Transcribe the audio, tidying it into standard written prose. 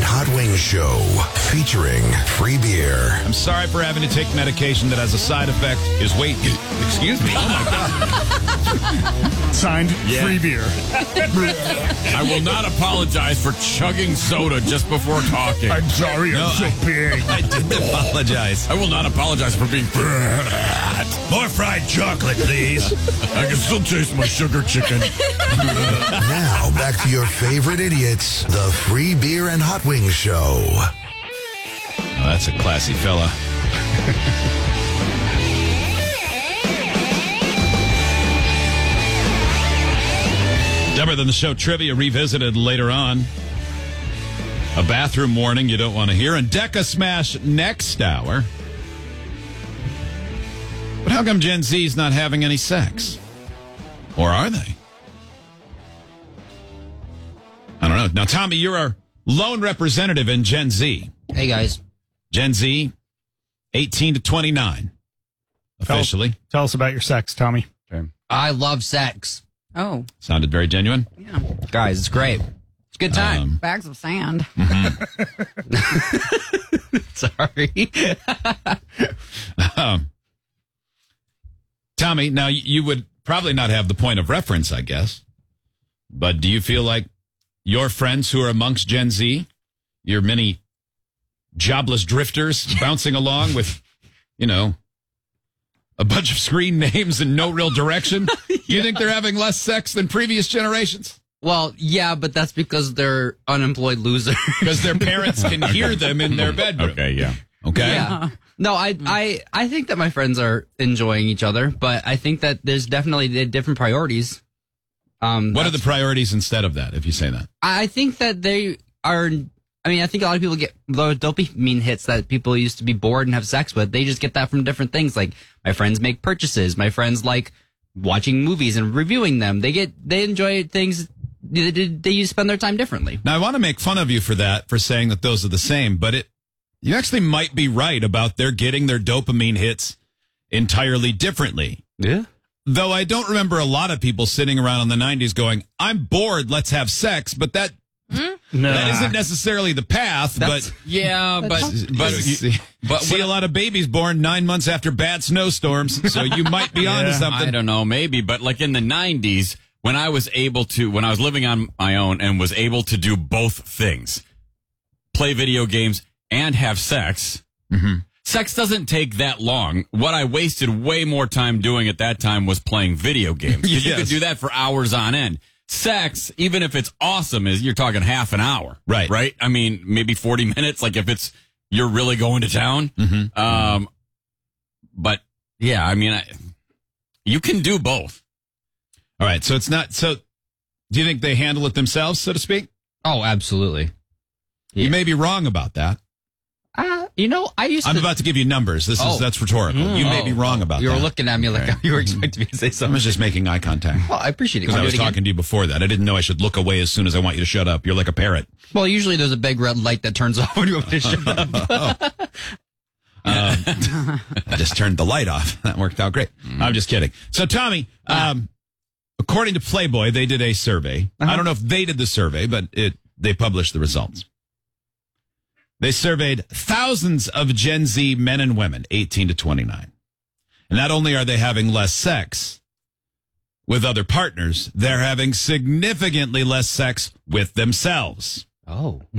and Hot Wings Show, featuring free beer. I'm sorry for having to take medication that has a side effect is weight. Excuse me. Oh my God. Signed, free beer. I will not apologize for chugging soda just before talking. I'm sorry, I'm so big. I did apologize. I will not apologize for being fat. More fried chocolate, please. I can still taste my sugar chicken. Now, back to your favorite idiots, the Free Beer and Hot Wings Show. Oh, that's a classy fella. Dumber Than the Show trivia revisited later on. A bathroom warning you don't want to hear. And Deca Smash next hour. But how come Gen Z's not having any sex? Or are they? I don't know. Now, Tommy, you're our lone representative in Gen Z. Hey, guys. Gen Z, 18 to 29, officially. Tell us about your sex, Tommy. I love sex. Oh, Sounded very genuine. yeah. Guys, it's great. It's a good time. Bags of sand. Sorry. Tommy, now you would probably not have the point of reference, I guess. But do you feel like your friends who are amongst Gen Z, your many jobless drifters bouncing along with, a bunch of screen names and no real direction, do you think they're having less sex than previous generations? Well, yeah, but that's because they're unemployed losers. Because their parents can hear them in their bedroom. Okay, yeah. Okay? Yeah. No, I think that my friends are enjoying each other, but I think that there's definitely different priorities. What are the priorities instead of that, if you say that? I think that they are. I mean, I think a lot of people get those dopamine hits that people used to be bored and have sex with. They just get that from different things. Like my friends make purchases. My friends like watching movies and reviewing them. They enjoy things. They spend their time differently. Now, I want to make fun of you for that, for saying that those are the same, but you actually might be right about their getting their dopamine hits entirely differently. Yeah. Though I don't remember a lot of people sitting around in the 90s going, I'm bored, let's have sex, but that isn't necessarily the path. Yeah, but see a lot of babies born 9 months after bad snowstorms, so you might be onto something. I don't know, maybe, but like in the 90s, when I was living on my own and was able to do both things, play video games and have sex, sex doesn't take that long. What I wasted way more time doing at that time was playing video games. 'Cause you could do that for hours on end. Sex, even if it's awesome, you're talking half an hour. Right. Right? I mean, maybe 40 minutes, like if you're really going to town. But yeah, I mean, you can do both. All right, so do you think they handle it themselves, so to speak? Oh, absolutely. You may be wrong about that. I'm about to give you numbers. That's rhetorical. You may be wrong about that. You were looking at me like you were expecting me to say I something. was just making eye contact. Well, I appreciate it. Because I was talking to you before that. I didn't know I should look away as soon as I want you to shut up. You're like a parrot. Well, usually there's a big red light that turns off when you want me to shut up. I just turned the light off. That worked out great. I'm just kidding. So, Tommy, according to Playboy, they did a survey. I don't know if they did the survey, but they published the results. They surveyed thousands of Gen Z men and women, 18 to 29. And not only are they having less sex with other partners, they're having significantly less sex with themselves. Oh.